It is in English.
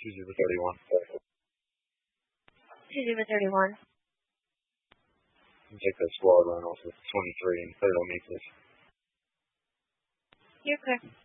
2-0-31. 2-0-31. Take that squad run off with 23 and put it on me, please. You're clear.